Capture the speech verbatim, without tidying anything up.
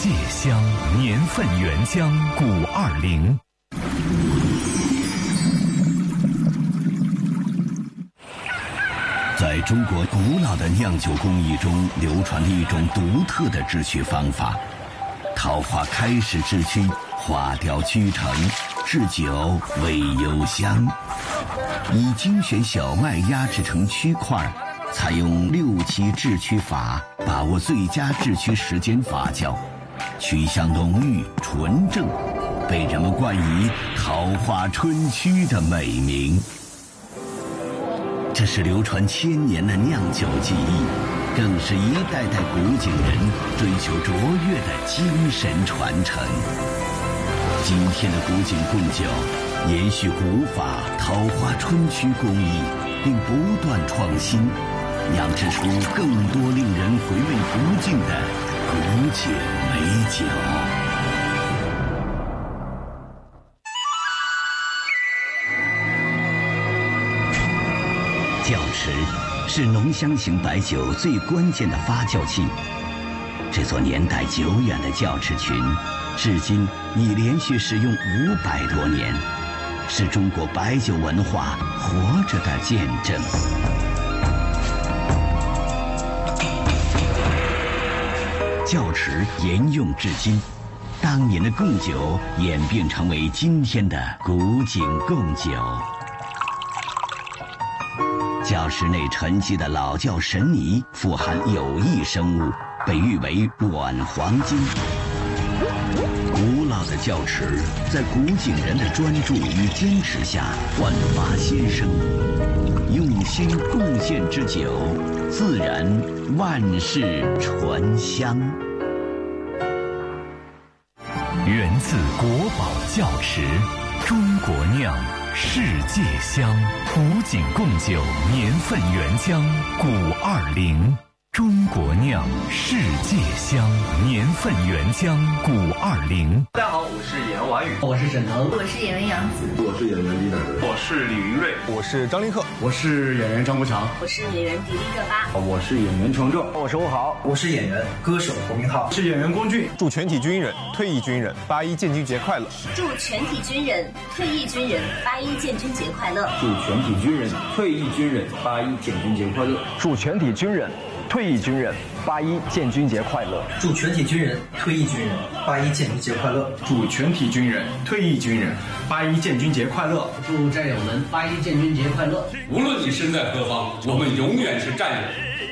界香，年份原浆古二零。在中国古老的酿酒工艺中，流传着一种独特的制曲方法。桃花开时制曲，花雕曲成，制酒为幽香。以精选小麦压制成曲块，采用六七制曲法，把握最佳制曲时间发酵，曲香浓郁纯正，被人们冠以桃花春曲的美名。这是流传千年的酿酒技艺，更是一代代古井人追求卓越的精神传承。今天的古井贡酒延续古法桃花春曲工艺，并不断创新，酿制出更多令人回味不尽的古井美酒。窖池是浓香型白酒最关键的发酵器。这座年代久远的窖池群，至今已连续使用五百多年，是中国白酒文化活着的见证。窖池沿用至今，当年的贡酒演变成为今天的古井贡酒。窖池内沉积的老窖神泥富含有益生物，被誉为软黄金。古老的窖池在古井人的专注与坚持下焕发新生，用心贡献之酒，自然万世醇香。源自国宝窖池，中国酿，世界香。古井贡酒年份原浆古二零，中国酿，世界香，年份原浆古二零。 大家好，我是演员王宇， 我是沈腾， 我是演员杨紫， 我是演员李乃仁， 我是李云瑞， 我是张凌赫， 我是演员张国强， 我是演员迪丽热巴， 我是演员程正， 我是吴豪， 我是演员歌手侯明昊， 是演员龚俊。 祝全体军人、退役军人八一建军节快乐！ 祝全体军人、退役军人八一建军节快乐！ 祝全体军人、退役军人八一建军节快乐！ 祝全体军人、退役军人八一建军节快乐！ 祝全体军人、退役军人八一建军节快乐！ 祝全体军人、退役军人八一建军节快乐！ 祝战友们八一建军节快乐！ 无论你身在何方，我们永远是战友。